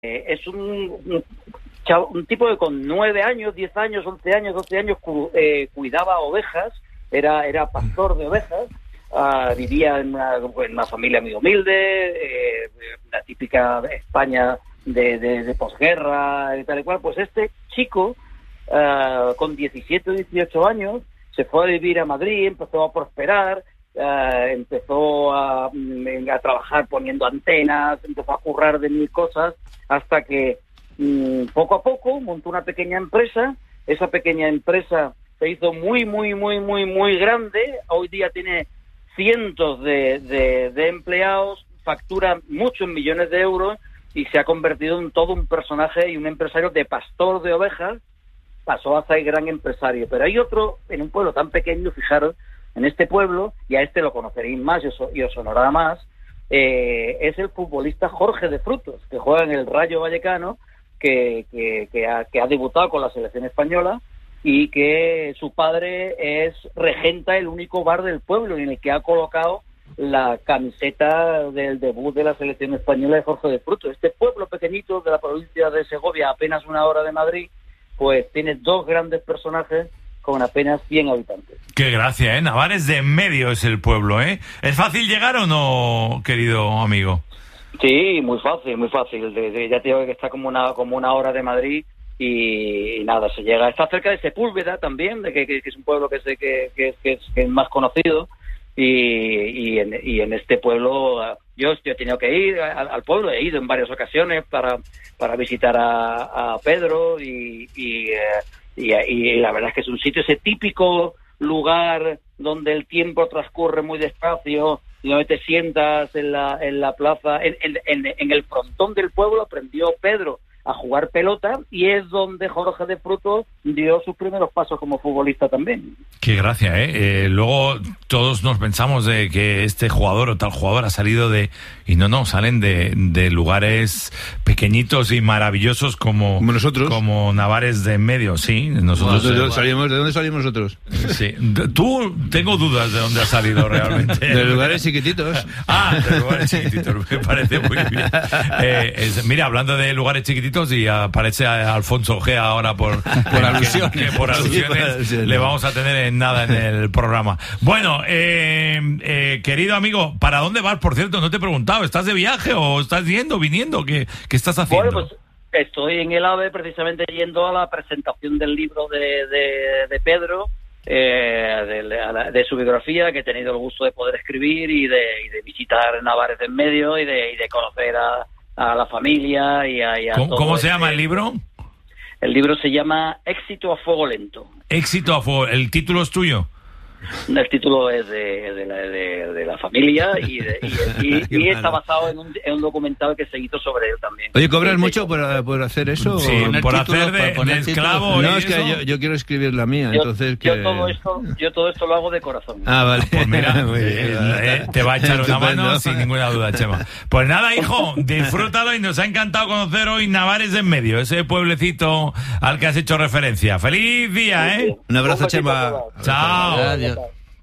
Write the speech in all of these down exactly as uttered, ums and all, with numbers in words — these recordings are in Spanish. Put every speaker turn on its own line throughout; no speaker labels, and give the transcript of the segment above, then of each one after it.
Eh, es un, un, un tipo que con nueve años, diez años, once años, doce años cu, eh, cuidaba ovejas, era era pastor de ovejas, uh, vivía en una, en una familia muy humilde, eh, la típica España de, de, de posguerra y tal y cual. Pues este chico, uh, con diecisiete o dieciocho años, se fue a vivir a Madrid, empezó a prosperar, uh, empezó a, a trabajar poniendo antenas, empezó a currar de mil cosas, hasta que mmm, poco a poco montó una pequeña empresa. Esa pequeña empresa se hizo muy, muy, muy, muy, muy grande. Hoy día tiene cientos de, de, de empleados, factura muchos millones de euros y se ha convertido en todo un personaje y un empresario de pastor de ovejas. Pasó a ser gran empresario. Pero hay otro, en un pueblo tan pequeño, fijaros, en este pueblo, y a este lo conoceréis más y os, y os sonará más, eh, es el futbolista Jorge de Frutos, que juega en el Rayo Vallecano, que, que, que, ha, que ha debutado con la selección española y que su padre es regenta el único bar del pueblo en el que ha colocado la camiseta del debut de la selección española de Jorge de Frutos. Este pueblo pequeñito de la provincia de Segovia, apenas una hora de Madrid, pues tiene dos grandes personajes con apenas cien habitantes.
Qué gracia, ¿eh? Navares de en medio es el pueblo, ¿eh? ¿Es fácil llegar o no, querido amigo?
Sí, muy fácil, muy fácil. De, de, ya te digo que está como una como una hora de Madrid y, y nada, se llega. Está cerca de Sepúlveda también, de que, que, que es un pueblo que, sé que, que, que, es, que es más conocido. Y, y, en, y en este pueblo yo, yo he tenido que ir al, al pueblo, he ido en varias ocasiones para, para visitar a, a Pedro y, y, y, y la verdad es que es un sitio, ese típico lugar donde el tiempo transcurre muy despacio y donde te sientas en la, en la plaza, en, en, en, en el frontón del pueblo aprendió Pedro a jugar pelota y es donde Jorge de Frutos dio sus primeros pasos como futbolista también.
Qué gracia, ¿eh? eh luego todos nos pensamos de que este jugador o tal jugador ha salido de... Y no, no, salen de, de lugares pequeñitos y maravillosos como,
como nosotros.
Como Navares de en medio, sí. Nosotros,
nosotros eh, salimos, ¿de dónde salimos nosotros?
Sí. Tú, tengo dudas de dónde has salido realmente.
De lugares chiquititos.
Ah, de lugares chiquititos, me parece muy bien. Eh, es, mira, hablando de lugares chiquititos, y aparece a Alfonso G ahora por, por alusiones, que, que por alusiones sí, le vamos a tener en nada en el programa. Bueno, eh, eh, querido amigo, ¿para dónde vas? Por cierto, no te he preguntado, ¿estás de viaje o estás yendo, viniendo? ¿Qué, qué estás haciendo?
Bueno, pues estoy en el AVE precisamente yendo a la presentación del libro de, de, de Pedro, eh, de, de su biografía, que he tenido el gusto de poder escribir y de, y de visitar Navares de en medio y de, y de conocer a a la familia y a, y a
¿Cómo,
todo.
¿Cómo se
el,
llama el libro?
El libro se llama Éxito a fuego lento.
Éxito a fuego. ¿El título es tuyo?
El título es de, de, la, de, de la familia y, de, y, y, y está basado en un, en un documental que se hizo sobre él también.
Oye, ¿cobras mucho por, por hacer eso?
Sí, por hacer de, de esclavo.
No, es que yo, yo quiero escribir la mía,
yo,
entonces...
Yo,
que...
todo esto, yo todo esto lo hago de corazón.
Ah, vale.
Pues mira, eh, eh, te va a echar una mano sin ninguna duda, Chema. Pues nada, hijo, disfrútalo y nos ha encantado conocer hoy Navares de en medio, ese pueblecito al que has hecho referencia. ¡Feliz día, eh!
Un abrazo, Chema.
Chao.
Adiós.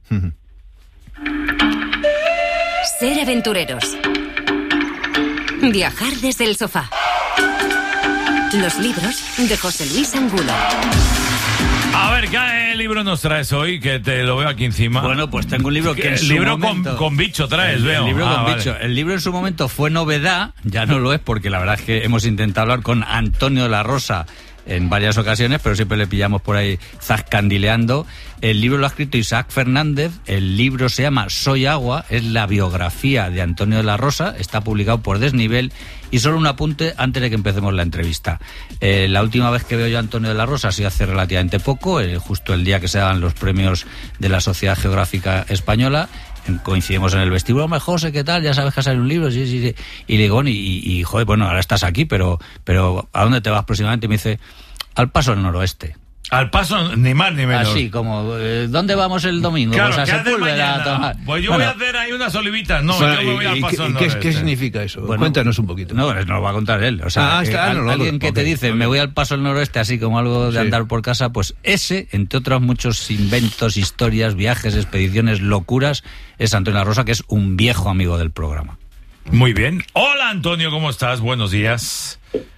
Ser aventureros. Viajar desde el sofá. Los libros de José Luis Angulo.
A ver, ¿qué libro nos traes hoy? Que te lo veo aquí encima.
Bueno, pues tengo un libro que en
El
su
libro
momento...
con, con bicho traes,
el,
veo.
El libro
ah,
con
vale.
bicho. El libro en su momento fue novedad, ya no lo es porque la verdad es que hemos intentado hablar con Antonio de la Rosa en varias ocasiones, pero siempre le pillamos por ahí zascandileando. El libro lo ha escrito Isaac Fernández, el libro se llama Soy Agua, es la biografía de Antonio de la Rosa, está publicado por Desnivel. Y solo un apunte antes de que empecemos la entrevista. Eh, la última vez que veo yo a Antonio de la Rosa ha sido hace relativamente poco, eh, justo el día que se daban los premios de la Sociedad Geográfica Española. Coincidimos en el vestíbulo. Hombre, José, ¿qué tal? Ya sabes que ha salido un libro, sí, sí, sí. Y le digo, y, y, y joder, bueno, ahora estás aquí, pero, pero ¿a dónde te vas próximamente? Y me dice, al Paso del Noroeste.
Al Paso, ni más ni menos.
Así, como, eh, ¿dónde vamos el domingo?
Claro,
pues a
¿qué haces
Sepúlveda
mañana?
a tomar.
Pues yo
bueno,
voy a hacer ahí unas olivitas. No,
bueno,
yo me voy al Paso del
¿qué,
Noroeste.
¿Qué significa eso?
Bueno,
Cuéntanos un poquito.
No, nos lo va a contar él. O sea,
ah, está,
eh,
no, no,
alguien
no,
que
okay,
te dice,
okay.
me voy al Paso del Noroeste, así como algo de
sí.
andar por casa, pues ese, entre otros muchos inventos, historias, viajes, expediciones, locuras, es Antonio La Rosa, que es un viejo amigo del programa.
Muy bien. Hola, Antonio, ¿cómo estás? Buenos días.